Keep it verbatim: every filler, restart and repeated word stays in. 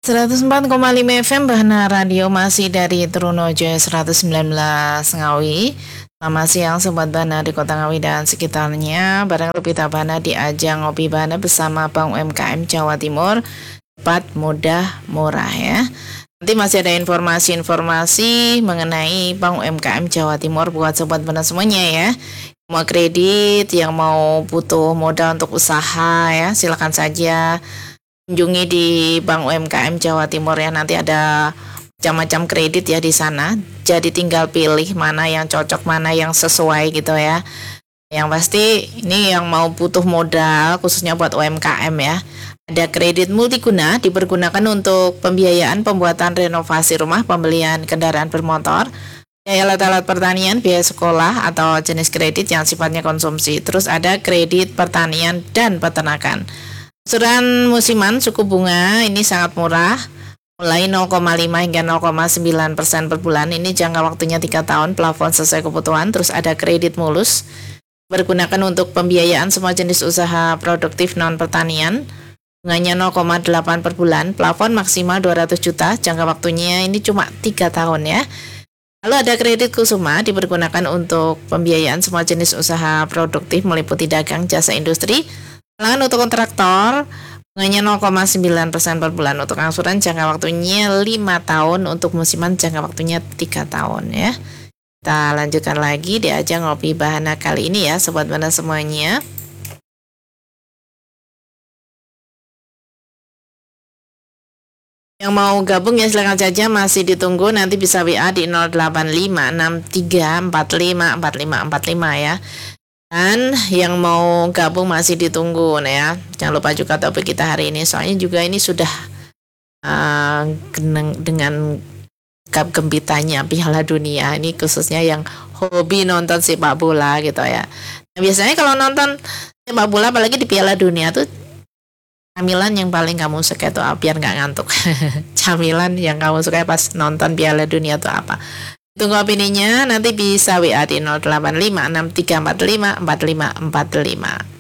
seratus empat koma lima F M Bahana Radio masih dari Trunojoyo seratus sembilan belas Ngawi. Selamat siang Sobat Bahana di Kota Ngawi dan sekitarnya. Barang Rupita Bahana di ajang Ngopi Bahana bersama Bank U M K M Jawa Timur. Cepat, mudah, murah ya. Nanti masih ada informasi-informasi mengenai Bank U M K M Jawa Timur buat Sobat Bahana semuanya ya. Mau kredit, yang mau butuh modal untuk usaha ya, silakan saja kunjungi di Bank U M K M Jawa Timur ya. Nanti ada macam-macam kredit ya di sana. Jadi tinggal pilih mana yang cocok, mana yang sesuai gitu ya. Yang pasti ini yang mau butuh modal khususnya buat U M K M ya. Ada kredit multiguna dipergunakan untuk pembiayaan pembuatan renovasi rumah, pembelian kendaraan bermotor, biaya alat-alat pertanian, biaya sekolah atau jenis kredit yang sifatnya konsumsi. Terus ada kredit pertanian dan peternakan. Angsuran musiman suku bunga ini sangat murah, mulai nol koma lima hingga nol koma sembilan persen per bulan. Ini jangka waktunya tiga tahun, plafon sesuai kebutuhan. Terus ada kredit mulus, bergunakan untuk pembiayaan semua jenis usaha produktif non pertanian. Bunganya nol koma delapan per bulan, plafon maksimal dua ratus juta, jangka waktunya ini cuma tiga tahun ya. Lalu ada kredit kusuma, dipergunakan untuk pembiayaan semua jenis usaha produktif meliputi dagang, jasa industri. Talangan untuk kontraktor, bunganya nol koma sembilan persen per bulan. Untuk angsuran jangka waktunya lima tahun, untuk musiman jangka waktunya tiga tahun ya. Kita lanjutkan lagi di ajang Ngopi Bahana kali ini ya Sobat Bahana semuanya. Yang mau gabung ya silakan saja, masih ditunggu, nanti bisa W A di nol delapan lima enam tiga empat lima empat lima empat lima ya. Dan yang mau gabung masih ditunggu nah ya. Jangan lupa juga topik kita hari ini, soalnya juga ini sudah uh, dengan gap gempitanya Piala Dunia. Ini khususnya yang hobi nonton sepak bola gitu ya. Nah, biasanya kalau nonton sepak bola apalagi di Piala Dunia tuh, camilan yang paling kamu suka itu apa biar nggak ngantuk? Camilan yang kamu suka pas nonton Piala Dunia itu apa? Tunggu opininya, nanti bisa W A di nol delapan lima enam tiga empat lima empat lima empat lima.